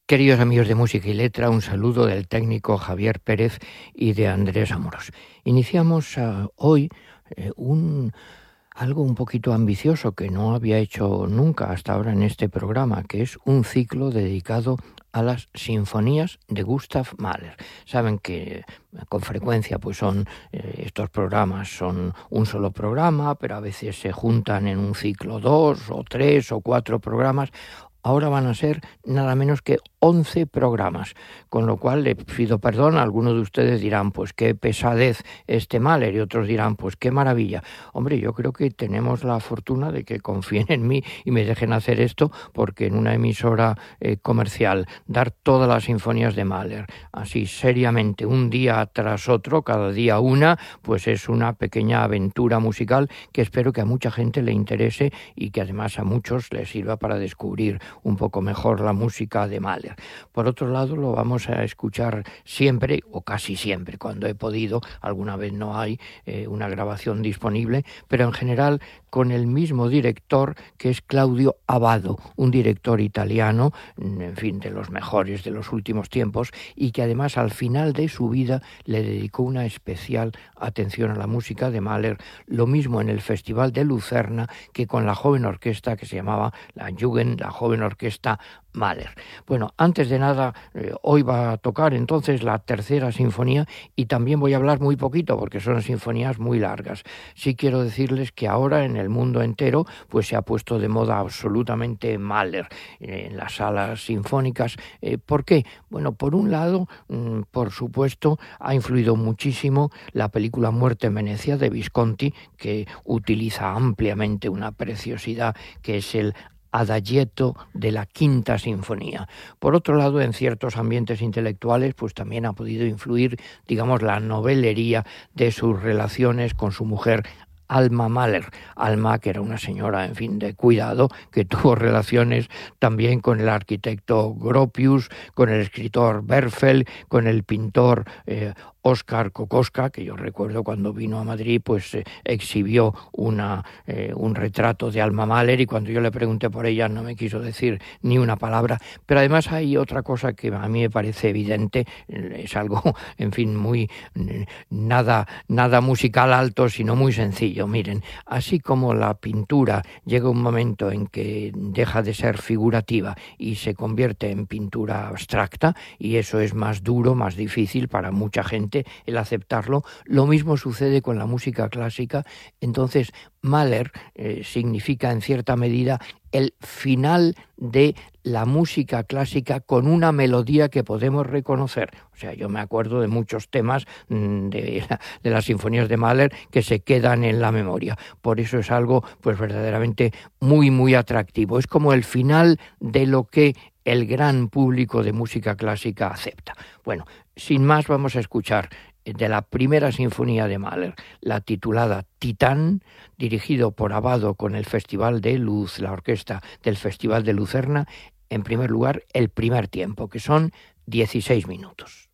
Queridos amigos de Música y Letra, un saludo del técnico Javier Pérez y de Andrés Amorós. Iniciamos hoy algo un poquito ambicioso que no había hecho nunca hasta ahora en este programa, que es un ciclo dedicado a las sinfonías de Gustav Mahler. Saben que con frecuencia pues son estos programas son un solo programa, pero a veces se juntan en un ciclo 2 o 3 o 4 programas. Ahora van a ser nada menos que 11 programas, con lo cual le pido perdón. Algunos de ustedes dirán, pues qué pesadez este Mahler, y otros dirán, pues qué maravilla. Hombre, yo creo que tenemos la fortuna de que confíen en mí y me dejen hacer esto, porque en una emisora comercial, dar todas las sinfonías de Mahler, así seriamente, un día tras otro, cada día una, pues es una pequeña aventura musical que espero que a mucha gente le interese y que además a muchos les sirva para descubrir un poco mejor la música de Mahler. Por otro lado, lo vamos a escuchar siempre, o casi siempre, cuando he podido. Alguna vez no hay una grabación disponible, pero en general con el mismo director, que es Claudio Abbado, un director italiano, en fin, de los mejores de los últimos tiempos, y que además al final de su vida le dedicó una especial atención a la música de Mahler, lo mismo en el Festival de Lucerna que con la joven orquesta que se llamaba la Jugend, la joven orquesta Mahler. Bueno, antes de nada, hoy va a tocar entonces la tercera sinfonía, y también voy a hablar muy poquito porque son sinfonías muy largas. Sí quiero decirles que ahora en el mundo entero pues se ha puesto de moda absolutamente Mahler en las salas sinfónicas. ¿Por qué? Bueno, por un lado, por supuesto, ha influido muchísimo la película Muerte en Venecia de Visconti, que utiliza ampliamente una preciosidad que es el adagietto de la quinta sinfonía. Por otro lado, en ciertos ambientes intelectuales, pues también ha podido influir, digamos, la novelería de sus relaciones con su mujer Alma Mahler. Alma, que era una señora, en fin, de cuidado, que tuvo relaciones también con el arquitecto Gropius, con el escritor Berfeld, con el pintor Oskar Kokoschka, que yo recuerdo cuando vino a Madrid, pues exhibió un retrato de Alma Mahler, y cuando yo le pregunté por ella no me quiso decir ni una palabra. Pero además hay otra cosa que a mí me parece evidente, es algo, en fin, muy nada musical alto, sino muy sencillo. Miren, así como la pintura llega un momento en que deja de ser figurativa y se convierte en pintura abstracta, y eso es más duro, más difícil para mucha gente el aceptarlo, lo mismo sucede con la música clásica. Entonces, Mahler significa en cierta medida el final de la música clásica con una melodía que podemos reconocer. O sea, yo me acuerdo de muchos temas de las sinfonías de Mahler que se quedan en la memoria. Por eso es algo pues verdaderamente muy, muy atractivo. Es como el final de lo que el gran público de música clásica acepta. Bueno, sin más, vamos a escuchar de la primera sinfonía de Mahler, la titulada Titán, dirigido por Abbado con el Festival de Luz, la orquesta del Festival de Lucerna. En primer lugar, el primer tiempo, que son 16 minutos.